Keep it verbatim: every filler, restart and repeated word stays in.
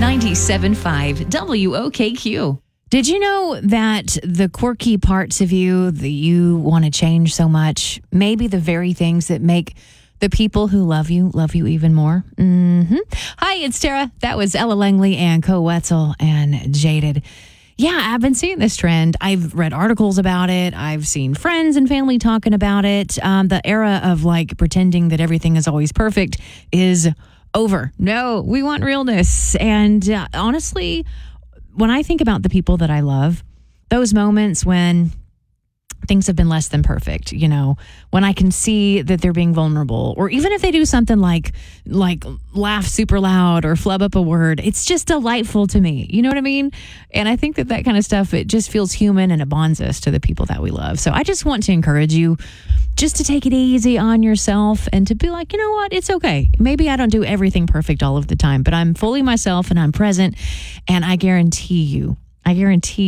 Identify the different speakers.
Speaker 1: ninety-seven point five W O K Q. Did you know that the quirky parts of you that you want to change so much may be the very things that make the people who love you love you even more? Mm-hmm. Hi, it's Tara. That was Ella Langley and Co Wetzel and Jaded. Yeah, I've been seeing this trend. I've read articles about it. I've seen friends and family talking about it. Um, the era of like pretending that everything is always perfect is over. No, we want realness. And uh, honestly, when I think about the people that I love, those moments when things have been less than perfect, you know, when I can see that they're being vulnerable, or even if they do something like like laugh super loud or flub up a word, it's just delightful to me. You know what I mean? And I think that that kind of stuff, it just feels human and it bonds us to the people that we love. So I just want to encourage you just to take it easy on yourself and to be like, you know what? It's okay. Maybe I don't do everything perfect all of the time, but I'm fully myself and I'm present. And I guarantee you, I guarantee